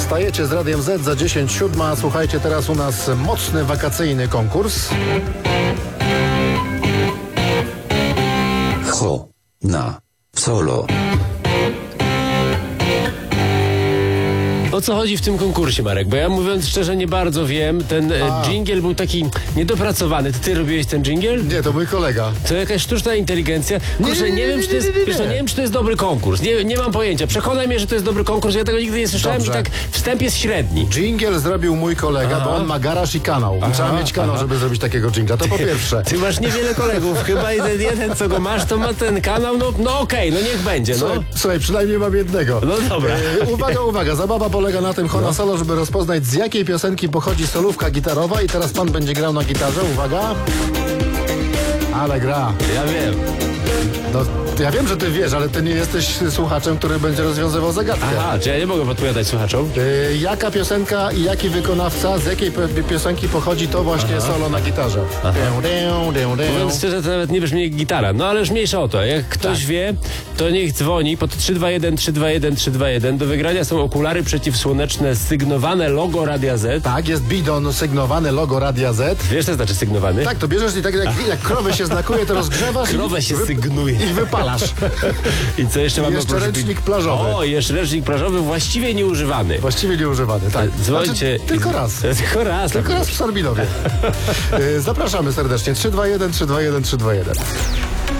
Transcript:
Wstajecie z Radiem Z za 10:07. Słuchajcie, teraz u nas mocny wakacyjny konkurs. Ho, na, solo. O co chodzi w tym konkursie, Marek? Bo ja, mówiąc szczerze, nie bardzo wiem. Ten dżingiel był taki niedopracowany. Ty robiłeś ten dżingiel? Nie, to mój kolega. To jakaś sztuczna inteligencja. Kurczę, nie wiem, czy to jest, wiesz co, nie wiem, czy to jest dobry konkurs. Nie mam pojęcia. Przekonaj mnie, że to jest dobry konkurs. Ja tego nigdy nie słyszałem. Dobrze. I tak wstęp jest średni. Dżingiel zrobił mój kolega, bo on ma garaż i kanał. Trzeba mieć kanał, żeby zrobić takiego dżingla. To po pierwsze. Ty masz niewiele kolegów. Chyba jeden, co go masz, to ma ten kanał. No okej, no niech będzie. No. Słuchaj, przynajmniej mam jednego. No dobra. Uwaga. Zabawa polega na tym, na solo, żeby rozpoznać, z jakiej piosenki pochodzi solówka gitarowa. I teraz pan będzie grał na gitarze. Uwaga. Ale gra. Ja wiem. No, ja wiem, że ty wiesz, ale ty nie jesteś słuchaczem, który będzie rozwiązywał zagadkę. Aha, czy ja nie mogę podpowiadać słuchaczom? Jaka piosenka i jaki wykonawca, z jakiej piosenki pochodzi to właśnie solo na gitarze? Mówiąc szczerze, to nawet nie brzmi jak gitara. No ale już mniejsza o to. Jak ktoś wie, to niech dzwoni pod 321 do wygrania są okulary przeciwsłoneczne sygnowane logo Radia Z. Tak, jest bidon sygnowany logo Radia Z. Wiesz, co znaczy sygnowany? Tak, to bierzesz i tak jak krowę się znakuje, to rozgrzewasz Krowę się sygnuje. i wypalasz. I co jeszcze mamy? Jeszcze ręcznik plażowy. O, jeszcze ręcznik plażowy właściwie nieużywany. Właściwie nieużywany, tak. Dzwońcie. Tylko raz. Tylko raz. Tylko raz w Sarbinowie. Zapraszamy serdecznie. 321.